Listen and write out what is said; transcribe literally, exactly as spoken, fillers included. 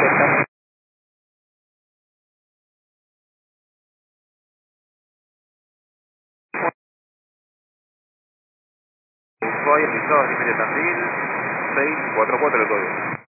Ushuaia, Pisado, Límite Tandil, seis cuatro cuatro el código.